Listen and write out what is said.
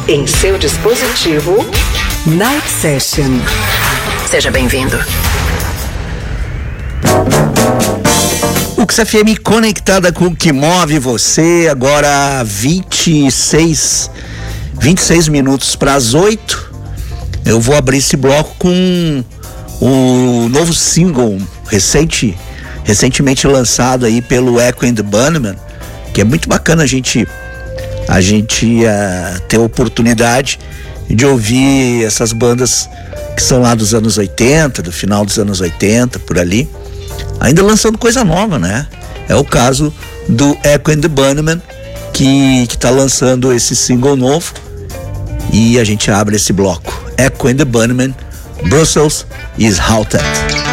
Em seu dispositivo, Night Session. Seja bem-vindo. O XFM conectada com o que move você, agora 26 minutos para as 8. Eu vou abrir esse bloco com o novo single recentemente lançado aí pelo Echo and the Bunnymen, que é muito bacana a gente ter a oportunidade de ouvir essas bandas que são lá dos anos 80, do final dos anos 80, por ali, ainda lançando coisa nova, né? É o caso do Echo and the Bunnymen, que tá lançando esse single novo, e a gente abre esse bloco. Echo and the Bunnymen, Brussels is Halted.